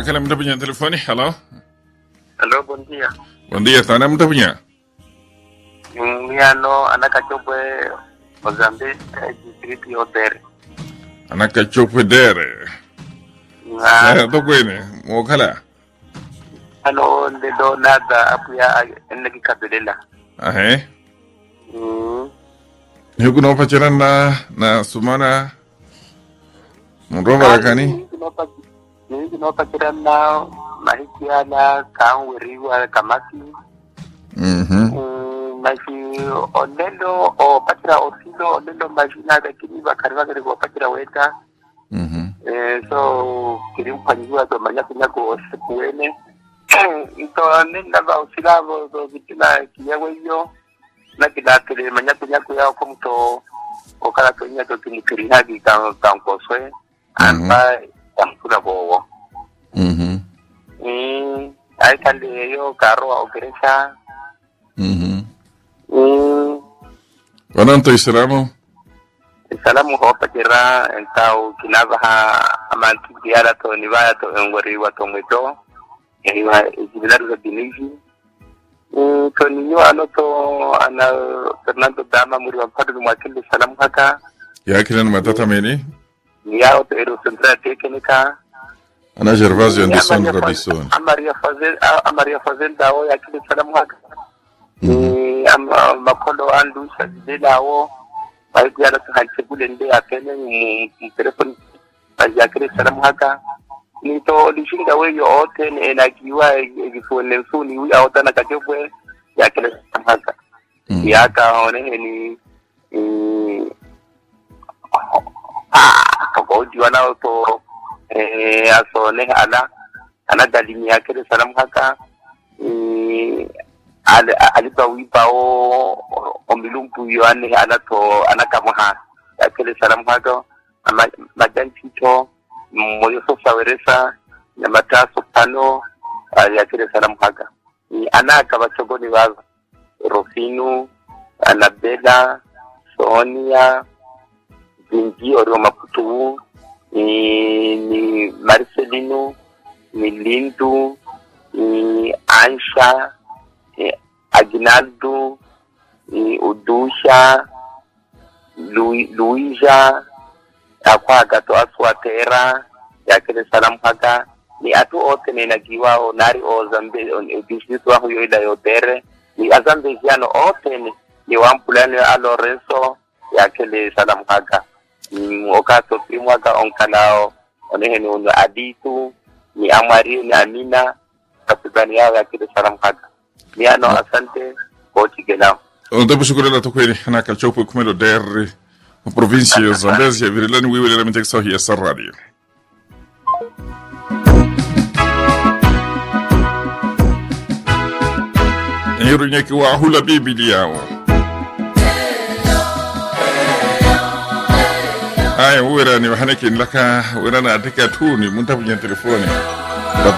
kala muita punya telefone. Halo. Halo, bom dia. Bom dia, sana muita punya. Miano anaka chopwe Mozambique distrito yotere. Anaka chopwe dere. To kwene, mo kala. Ano ndelo nada apuya enegi kabelela. Ahe. Ni kuno pachiran na sumana Mroba kani? Ni kuno pachiran na mahikiana kaunweriwa kamaki. Maji onendo o pachira osilo onendo majina da kini bakariwa gari go pachira weta. So kiri mpanyiwa to manya ko osikuene. Ito nenda ba osila go bitina kiyewe yo. Na kila kile manya ya komto o kala to nya to kiri hagi kan koswe. Amba tampuna bowo. Ai kande yo karo ogeresha. Wananto Islamu? Islamu ho pakira entao kinabaha amanti diara to nivaya to engwari wato mweto iwa ijibilaru za diniji to ninyo ano to ana Fernando Dama muri wa mpadu mwakili salamu haka ya kila na matata meni? Niyao to ero centra tekenika Ana Gervasio Anderson Robinson Amaria Fazel dao ya kili salamu haka makolo andu sadila wo bai yara ta hanci bulen da akene mu telefon ajakire salamu haka ni to lishin da wayo ote ne na kiwa gifonen su ni wi awta na kakebwe yakire salamu haka ya ka one ni ko diwana to aso ne ana dalimi yakire salamu haka alipa wipa o milumpu yoane anakamuha yakele salamu hago majan chicho moyo sofa weresa na mataso pano yakele salamu haga anaka bachogoni wazo Rofinu Anabela Sonia Bingi Oro Maputu ni Marcelino ni Lindu ni Ansha Aguinaldo, Udusha, Luisa, Aquaga to Aswatera, yakele salamu haka, ni atu ote na giwa o nari o Zambe, o distritu wa huyo ila yotere, ni azambe ziano ote ni wampulani a Lorenzo, yakele salamu haka. Okato primu haka onkalao, oneheni unu Aditu, ni Amari, ni Amina, kapibani yao yakele salamu haka. Miano asante koti gelao. Onda bushukuru la tokweli na kalchopo kumelo der provincia ya Zambezia virilani wiwe la mtekso hiya sarradio. Nyiru nyeki wa hula bibiliao. Aya uwera ni wahaneki nilaka uwera na adeka tu ni muntabu jen telefoni.